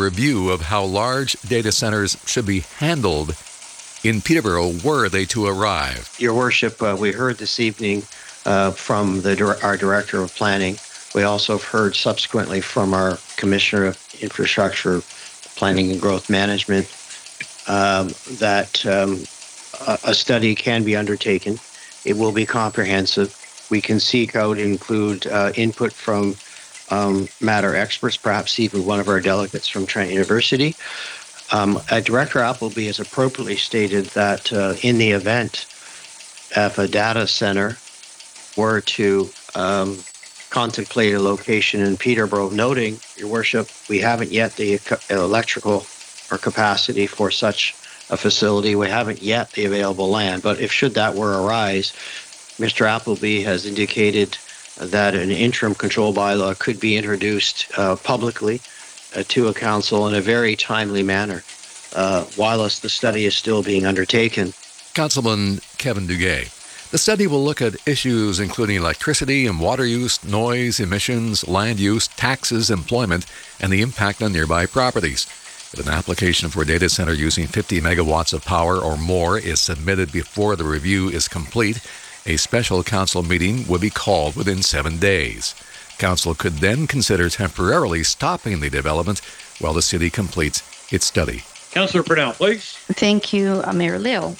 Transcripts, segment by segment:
review of how large data centers should be handled in Peterborough were they to arrive. Your Worship, we heard this evening from our Director of Planning. We also have heard subsequently from our Commissioner of Infrastructure, Planning and Growth Management that a study can be undertaken. It will be comprehensive. We can seek out and include input from matter experts, perhaps even one of our delegates from Trent University. Director Appleby has appropriately stated that in the event if a data center were to contemplate a location in Peterborough, noting, Your Worship, we haven't yet the electrical or capacity for such a facility. We haven't yet the available land. But if should that were arise, Mr. Appleby has indicated that an interim control bylaw could be introduced publicly to a council in a very timely manner, whilst the study is still being undertaken. Councilman Kevin Duguay. The study will look at issues including electricity and water use, noise, emissions, land use, taxes, employment, and the impact on nearby properties. If an application for a data center using 50 megawatts of power or more is submitted before the review is complete, a special council meeting would be called within 7 days. Council could then consider temporarily stopping the development while the city completes its study. Councillor Purnell, please. Thank you, Mayor Leo.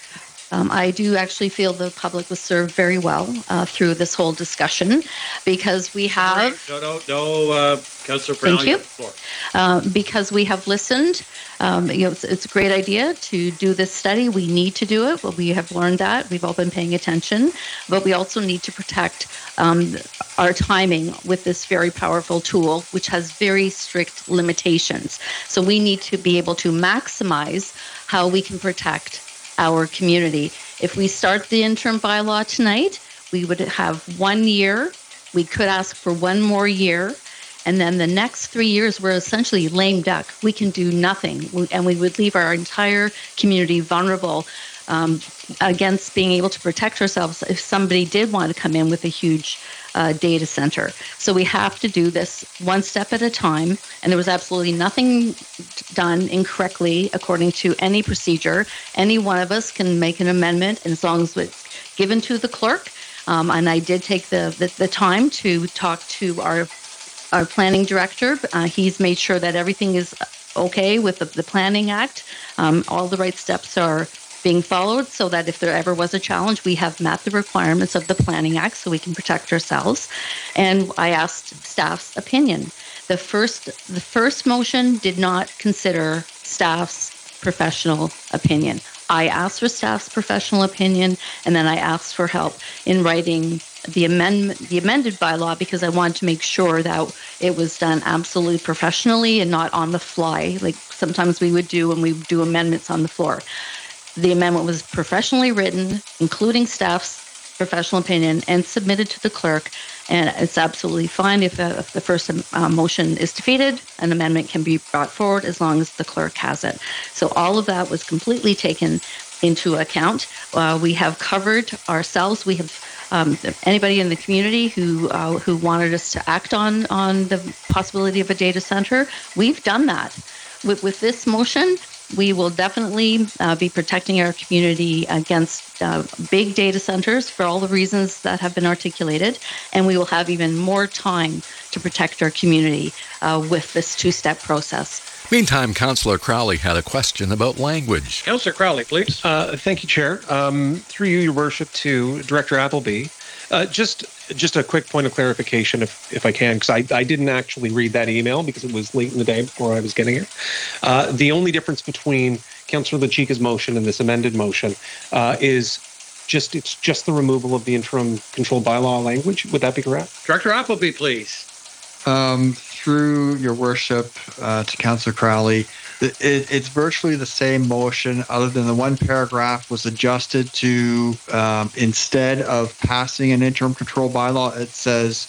I do actually feel the public was served very well through this whole discussion because we have... No, Councillor Purnell, thank you. have the floor. Because we have listened. It's a great idea to do this study. We need to do it. Well, we have learned that. We've all been paying attention. But we also need to protect our timing with this very powerful tool, which has very strict limitations. So we need to be able to maximize how we can protect our community. If we start the interim bylaw tonight, we would have 1 year. We could ask for 1 more year. And then the next 3 years, we're essentially lame duck. We can do nothing. And we would leave our entire community vulnerable against being able to protect ourselves if somebody did want to come in with a huge data center. So we have to do this one step at a time. And there was absolutely nothing done incorrectly according to any procedure. Any one of us can make an amendment, and as long as it's given to the clerk. And I did take the time to talk to our planning director. He's made sure that everything is okay with the Planning Act. All the right steps are being followed so that if there ever was a challenge, we have met the requirements of the Planning Act so we can protect ourselves. And I asked staff's opinion. The first motion did not consider staff's professional opinion. I asked for staff's professional opinion, and then I asked for help in writing the amended bylaw because I wanted to make sure that it was done absolutely professionally and not on the fly, like sometimes we would do when we do amendments on the floor. The amendment was professionally written, including staff's professional opinion, and submitted to the clerk. And it's absolutely fine if the first motion is defeated, an amendment can be brought forward as long as the clerk has it. So all of that was completely taken into account. We have covered ourselves. We have anybody in the community who wanted us to act on the possibility of a data center. We've done that. With this motion, we will definitely be protecting our community against big data centers for all the reasons that have been articulated, and we will have even more time to protect our community with this two-step process. Meantime, Councillor Crowley had a question about language. Councillor Crowley, please. Thank you, Chair. Through you, Your Worship, to Director Appleby. Just a quick point of clarification, if I can, because I didn't actually read that email because it was late in the day before I was getting it. The only difference between Councillor LaChica's motion and this amended motion is just the removal of the interim control bylaw language. Would that be correct? Director Appleby, please. Through Your Worship to Councillor Crowley, it's virtually the same motion other than the one paragraph was adjusted to instead of passing an interim control bylaw, it says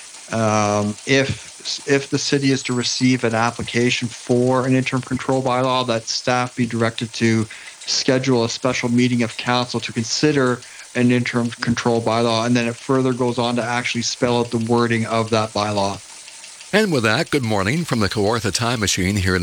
if the city is to receive an application for an interim control bylaw, that staff be directed to schedule a special meeting of council to consider an interim control bylaw, and then it further goes on to actually spell out the wording of that bylaw. And with that, good morning from the Kawartha Time Machine here in